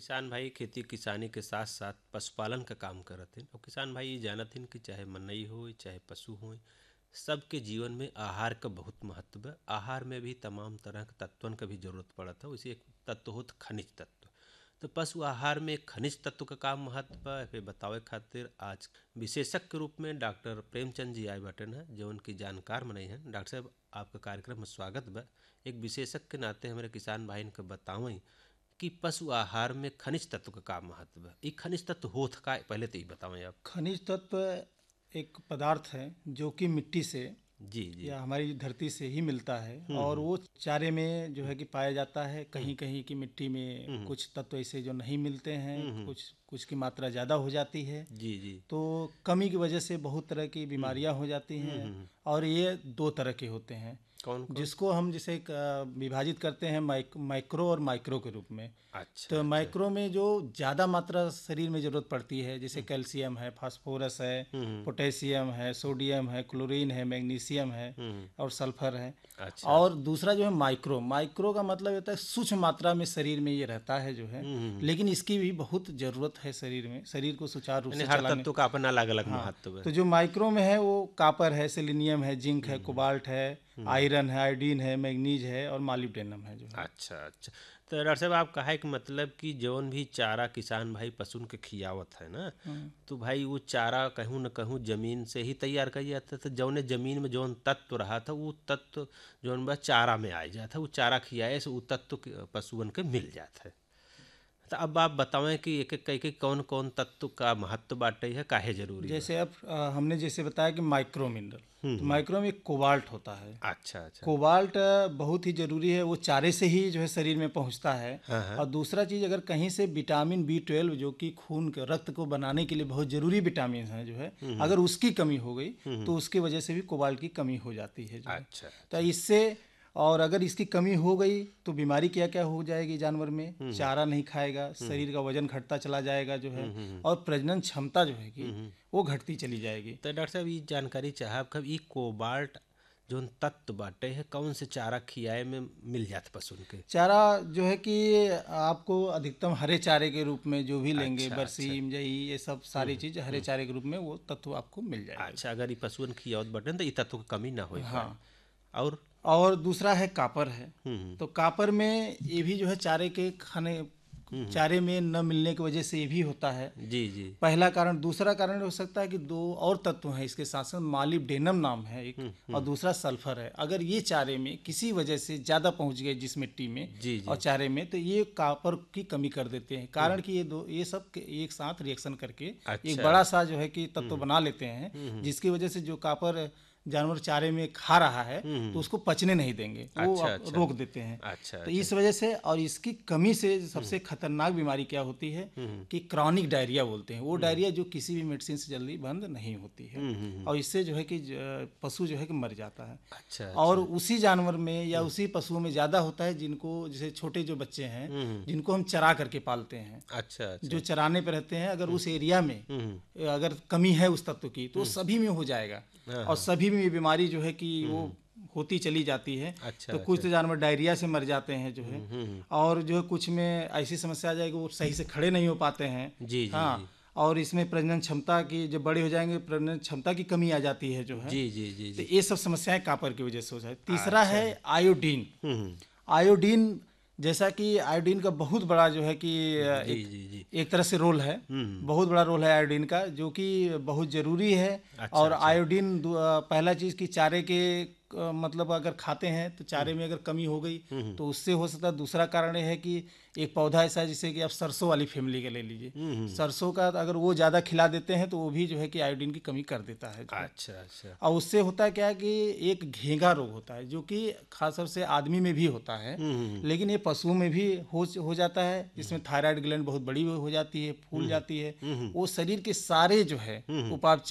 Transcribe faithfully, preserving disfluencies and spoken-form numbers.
किसान भाई खेती किसानी के साथ साथ पशुपालन का काम करत हन। और किसान भाई ये जानत हन कि चाहे मनई हो चाहे पशु हो, सबके जीवन में आहार का बहुत महत्व है। आहार में भी तमाम तरह के तत्वन का भी जरूरत पड़त है। उसी एक तत्व होत खनिज तत्व। तो पशु आहार में खनिज तत्व का का महत्व है पे बतावे खातिर आज विशेषज्ञ के रूप में डॉक्टर प्रेमचंद जी आए बटन है, जो उनकी जानकार मनई हैं। डॉक्टर साहब, आपका कार्यक्रम में स्वागत बा। एक विशेषज्ञ के नाते हमारे किसान भाई को बतावें कि पशु आहार में खनिज तत्व का का महत्व है। ये खनिज तत्व होत का पहले तो ही बतावें आप। खनिज तत्व एक पदार्थ है जो कि मिट्टी से जी जी। या हमारी धरती से ही मिलता है और वो चारे में जो है कि पाया जाता है। कहीं कहीं की मिट्टी में कुछ तत्व ऐसे जो नहीं मिलते हैं, कुछ कुछ की मात्रा ज़्यादा हो जाती है। जी जी। तो कमी की वजह से बहुत तरह की बीमारियां हो जाती हैं और ये दो तरह के होते हैं। कौन कौन? जिसको हम जैसे एक, अ, विभाजित करते हैं माइक, माइक्रो और माइक्रो के रूप में। अच्छा तो अच्छा। माइक्रो में जो ज़्यादा मात्रा शरीर में ज़रूरत पड़ती है, जैसे कैल्शियम है, फास्फोरस है, पोटेशियम है, सोडियम है, क्लोरीन है, मैग्नीशियम है और सल्फर है। अच्छा। और दूसरा जो है माइक्रो, माइक्रो का मतलब होता है सूक्ष्म मात्रा में शरीर में ये रहता है जो है, लेकिन इसकी भी बहुत ज़रूरत है शरीर में, शरीर को सुचारू रूप यानी से हर चलाने। तत्व का अपना अलग अलग हाँ, महत्व है। तो जो माइक्रो में है वो कापर है, सेलेनियम है, जिंक है, कोबाल्ट है, आयरन है, आयोडीन है, मैग्नीज है और मालिब्डेनम है जो है। अच्छा अच्छा। तो डॉक्टर साहब, आप कहा कि मतलब कि जौन भी चारा किसान भाई पशुन के खियावत है ना, तो भाई वो चारा कहूँ न कहूँ जमीन से ही तैयार कर जाता था। जौने जमीन में जौन तत्व रहा था वो तत्व जौन बा चारा में आ जाता, वो चारा खियाए से वो तत्व के- पशुअन के मिल जाता है। तो अब आप बतावें कि एक एक कह के कौन कौन तत्व का महत्व बाटे है, काहे जरूरी बा। जैसे अब अ, हमने जैसे बताया कि माइक्रो मिनरल, तो माइक्रो में कोबाल्ट होता है। अच्छा अच्छा। कोबाल्ट अ, बहुत ही जरूरी है, वो चारे से ही जो है शरीर में पहुंचता है। हाँ हाँ। और दूसरा चीज़, अगर कहीं से विटामिन बी ट्वेल्व जो कि खून के रक्त को बनाने के लिए बहुत जरूरी विटामिन है जो है, अगर उसकी कमी हो गई तो उसकी वजह से भी कोबाल्ट की कमी हो जाती है जो है। अच्छा तो इससे, और अगर इसकी कमी हो गई तो बीमारी क्या क्या हो जाएगी जानवर में, चारा नहीं खाएगा, शरीर का वजन घटता चला जाएगा जो है, और प्रजनन क्षमता जो है कि वो घटती चली जाएगी। तो डॉक्टर साहब, ये जानकारी चाहब कब ई कोबाल्ट जोन तत्व बाटे है कौन से चारा खियाए में मिल जात पशुन के। चारा जो है कि आपको अधिकतम हरे चारे के रूप में जो भी लेंगे, अच्छा बरसीम, जई, ये सब सारी चीज़ हरे चारे के रूप में वो तत्व आपको मिल जाएगा। अच्छा, अगर ई पशुअन खियावत बटन तो ई तत्व की कमी ना होई हाँ। पाए। और और दूसरा है कापर है। तो कापर में ये भी जो है चारे के खाने, चारे में न मिलने की वजह से ये भी होता है। जी जी। पहला कारण। दूसरा कारण हो सकता है कि दो और तत्व हैं इसके साथ साथ, मालिब्डेनम नाम है एक, और दूसरा सल्फर है। अगर ये चारे में किसी वजह से ज़्यादा पहुंच गए जिस मिट्टी में जी जी। और चारे में, तो ये कापर की कमी कर देते हैं। कारण कि ये दो, ये सब के एक साथ रिएक्शन करके अच्छा। एक बड़ा सा जो है कि तत्व बना लेते हैं, जिसकी वजह से जो कापर जानवर चारे में खा रहा है तो उसको पचने नहीं देंगे, वो अच्छा, आप अच्छा। रोक देते हैं। अच्छा तो इस वजह से, और इसकी कमी से सबसे खतरनाक बीमारी क्या होती है कि क्रॉनिक डायरिया बोलते हैं। वो डायरिया जो किसी भी मेडिसिन से जल्दी बंद नहीं होती है, और इससे जो है कि ज- पशु जो है कि मर जाता है। अच्छा और उसी जानवर में या उसी पशुओं में ज़्यादा होता है जिनको, जैसे छोटे जो बच्चे हैं जिनको हम चरा करके पालते हैं, अच्छा अच्छा। जो चराने पे रहते हैं, अगर उस एरिया में अगर कमी है उस तत्व की तो सभी में हो जाएगा, और सभी में ये बीमारी जो है कि वो होती चली जाती है। अच्छा तो कुछ तो जानवर डायरिया से मर जाते हैं जो है, और जो है कुछ में ऐसी समस्या आ जाएगी वो सही से खड़े नहीं हो पाते हैं। जी जी हाँ, जी। और इसमें प्रजनन क्षमता की, जब बड़े हो जाएंगे प्रजनन क्षमता की कमी आ जाती है जो है। जी जी जी तो जी। ये सब समस्याएं कापर की वजह से हो जाए। तीसरा है आयोडीन। हम्म। आयोडीन, जैसा कि आयोडीन का बहुत बड़ा जो है कि जी एक, जी जी। एक तरह से रोल है, बहुत बड़ा रोल है आयोडीन का, जो कि बहुत ज़रूरी है। अच्छा, और अच्छा। आयोडीन दू- अ, पहला चीज़ कि चारे के अ, मतलब अगर खाते हैं तो चारे में अगर कमी हो गई तो उससे हो सकता है। दूसरा कारण ये है कि एक पौधा ऐसा है जिसे कि आप सरसों वाली फैमिली का ले लीजिए, सरसों का अगर वो ज़्यादा खिला देते हैं तो वो भी जो है कि आयोडीन की कमी कर देता है जो है। अच्छा अच्छा। और उससे होता है क्या है कि एक घेंगा रोग होता है, जो कि खासतौर से आदमी में भी होता है, लेकिन ये पशुओं में भी हो हो जाता है, जिसमें थायराइड ग्लैंड बहुत बड़ी हो जाती है, फूल जाती है। वो शरीर के सारे जो है उपापचय